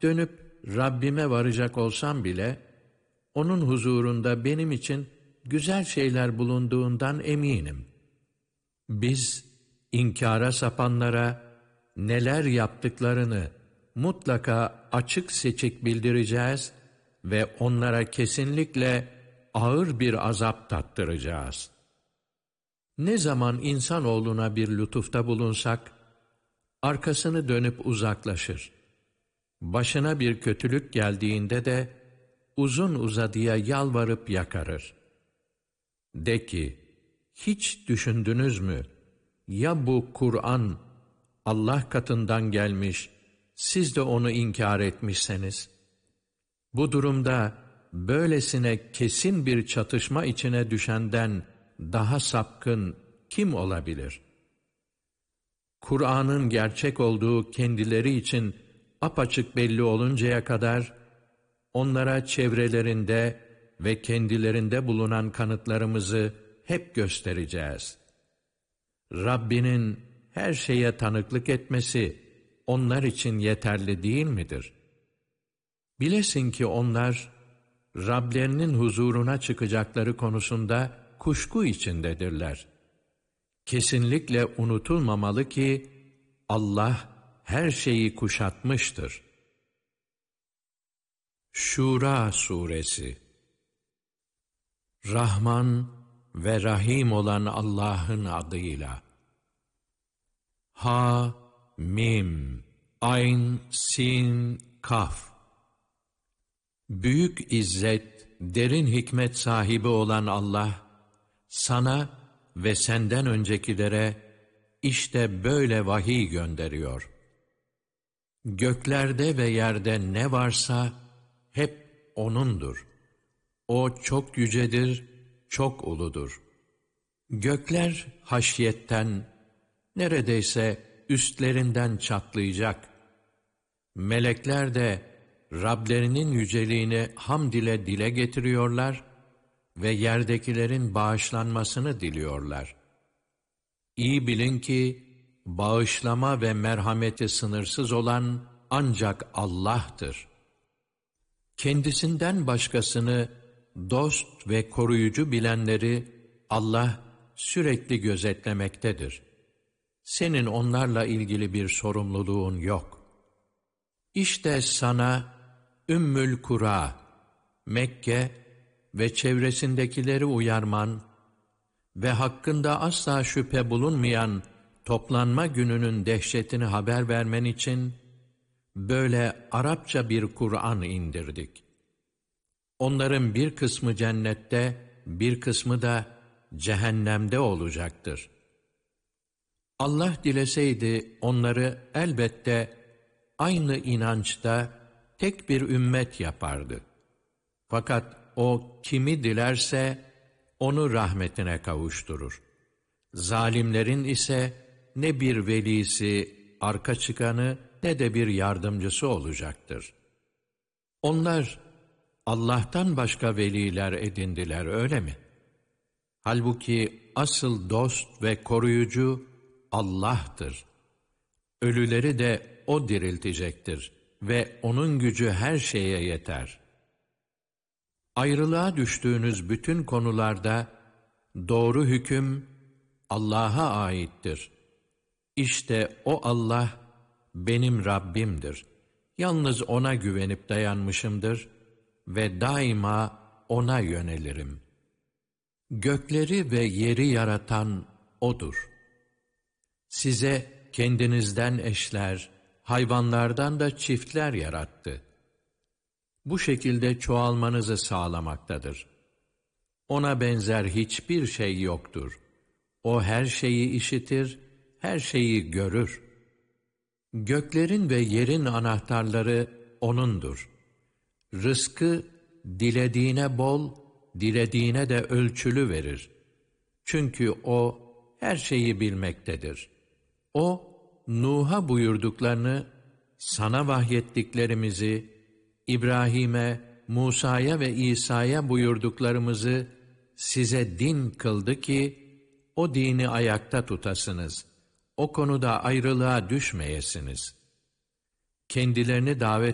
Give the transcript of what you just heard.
Dönüp Rabbime varacak olsam bile, onun huzurunda benim için güzel şeyler bulunduğundan eminim. Biz, inkara sapanlara neler yaptıklarını mutlaka açık seçik bildireceğiz ve onlara kesinlikle ağır bir azap tattıracağız. Ne zaman insanoğluna bir lütufta bulunsak, arkasını dönüp uzaklaşır. Başına bir kötülük geldiğinde de uzun uzadıya yalvarıp yakarır. De ki, hiç düşündünüz mü? Ya bu Kur'an Allah katından gelmiş, siz de onu inkar etmişseniz? Bu durumda böylesine kesin bir çatışma içine düşenden daha sapkın kim olabilir? Kur'an'ın gerçek olduğu kendileri için apaçık belli oluncaya kadar, onlara çevrelerinde ve kendilerinde bulunan kanıtlarımızı hep göstereceğiz. Rabbinin her şeye tanıklık etmesi onlar için yeterli değil midir? Bilesin ki onlar, Rablerinin huzuruna çıkacakları konusunda kuşku içindedirler. Kesinlikle unutulmamalı ki, Allah her şeyi kuşatmıştır. Şura Suresi. Rahman ve Rahim olan Allah'ın adıyla. Ha, Mim, Ayn, Sin, Kaf. Büyük izzet, derin hikmet sahibi olan Allah, sana ve senden öncekilere işte böyle vahiy gönderiyor. Göklerde ve yerde ne varsa hep O'nundur. O çok yücedir, çok uludur. Gökler haşyetten, neredeyse üstlerinden çatlayacak. Melekler de Rablerinin yüceliğini hamd ile dile getiriyorlar ve yerdekilerin bağışlanmasını diliyorlar. İyi bilin ki, bağışlama ve merhameti sınırsız olan ancak Allah'tır. Kendisinden başkasını dost ve koruyucu bilenleri Allah sürekli gözetlemektedir. Senin onlarla ilgili bir sorumluluğun yok. İşte sana Ümmül Kura, Mekke ve çevresindekileri uyarman ve hakkında asla şüphe bulunmayan toplanma gününün dehşetini haber vermen için böyle Arapça bir Kur'an indirdik. Onların bir kısmı cennette, bir kısmı da cehennemde olacaktır. Allah dileseydi onları elbette aynı inançta tek bir ümmet yapardı. Fakat O kimi dilerse onu rahmetine kavuşturur. Zalimlerin ise ne bir velisi, arka çıkanı ne de bir yardımcısı olacaktır. Onlar Allah'tan başka veliler edindiler, öyle mi? Halbuki asıl dost ve koruyucu Allah'tır. Ölüleri de O diriltecektir ve O'nun gücü her şeye yeter. Ayrılığa düştüğünüz bütün konularda doğru hüküm Allah'a aittir. İşte O Allah benim Rabbimdir. Yalnız O'na güvenip dayanmışımdır ve daima O'na yönelirim. Gökleri ve yeri yaratan O'dur. Size kendinizden eşler, hayvanlardan da çiftler yarattı. Bu şekilde çoğalmanızı sağlamaktadır. Ona benzer hiçbir şey yoktur. O her şeyi işitir, her şeyi görür. Göklerin ve yerin anahtarları O'nundur. Rızkı dilediğine bol, dilediğine de ölçülü verir. Çünkü O her şeyi bilmektedir. O, Nuh'a buyurduklarını, sana vahyettiklerimizi, İbrahim'e, Musa'ya ve İsa'ya buyurduklarımızı size din kıldı ki, o dini ayakta tutasınız. O konuda ayrılığa düşmeyesiniz. Kendilerini davet